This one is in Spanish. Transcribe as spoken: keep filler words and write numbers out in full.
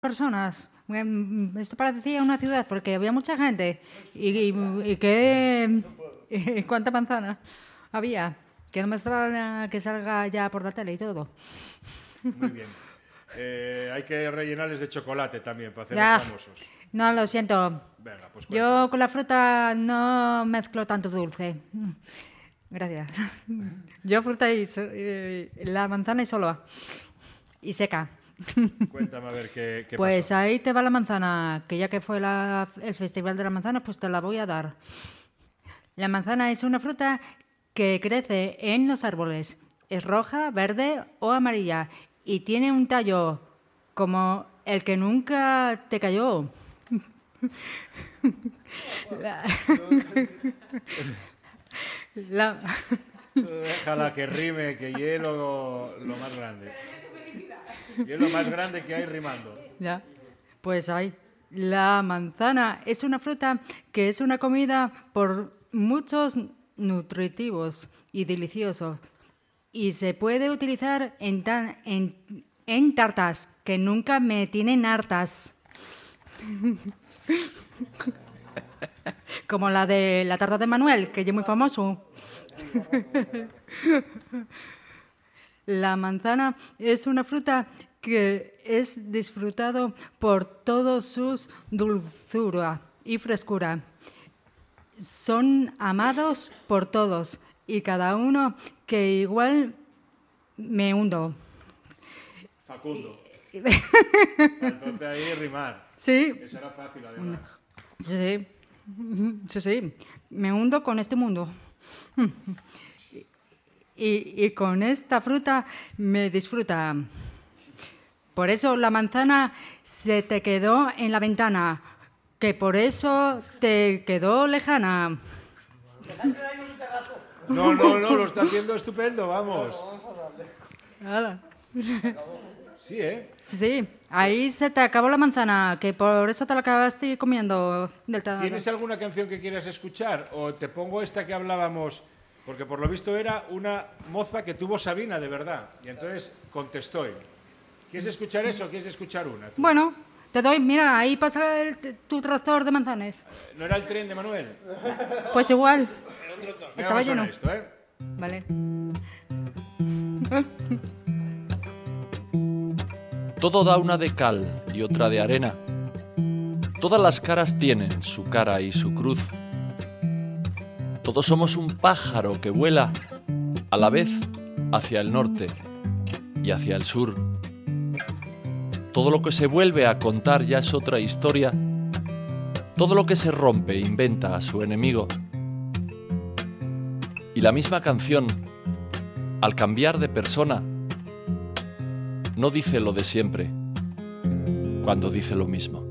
personas. Em, Esto parecía una ciudad porque había mucha gente. ¿Y, y, y qué, y cuánta manzana había? Que no me extraña que salga ya por la tele y todo. Muy bien. Eh, hay que rellenarles de chocolate también para Ya. hacerlos famosos. No, lo siento. Venga, pues Yo con la fruta no mezclo tanto dulce. Gracias. Yo fruta y, so- y la manzana y solo. Y seca. cuéntame a ver qué, qué Pues pasó. ahí te va la manzana, que ya que fue la- el Festival de la Manzana, pues te la voy a dar. La manzana es una fruta que crece en los árboles. Es roja, verde o amarilla y tiene un tallo como el que nunca te cayó. La- la- Déjala que rime, que hielo lo más grande. Hielo más grande que hay rimando. Ya, pues ahí. La manzana es una fruta que es una comida por muchos nutritivos y deliciosos. Y se puede utilizar en, tan- en, en tartas, que nunca me tienen hartas. Como la de la tarta de Manuel, que es muy famoso. La manzana es una fruta que es disfrutado por todos sus dulzura y frescura. Son amados por todos y cada uno que igual me hundo. Facundo. Faltóte ahí rimar. Sí, Eso era fácil, además. sí, sí, sí. Me hundo con este mundo. Y, y con esta fruta me disfruta. Por eso la manzana se te quedó en la ventana, que por eso te quedó lejana. No, no, no, lo está haciendo estupendo, vamos. Hala. Sí, ¿eh? Sí, sí, ahí se te acabó la manzana, que por eso te la acabaste comiendo del todo. ¿Tienes alguna canción que quieras escuchar? O te pongo esta que hablábamos, porque por lo visto era una moza que tuvo Sabina, de verdad. Y entonces contestó. ¿Quieres escuchar eso o quieres escuchar una? tú? Bueno, te doy, mira, ahí pasa el- tu tractor de manzanas. ¿No era el tren de Manuel? Pues igual. Venga, Estaba vamos a lleno. esto, ¿eh? Vale. Todo da una de cal y otra de arena. Todas las caras tienen su cara y su cruz. Todos somos un pájaro que vuela a la vez hacia el norte y hacia el sur. Todo lo que se vuelve a contar ya es otra historia. Todo lo que se rompe inventa a su enemigo. Y la misma canción, al cambiar de persona, no dice lo de siempre, cuando dice lo mismo.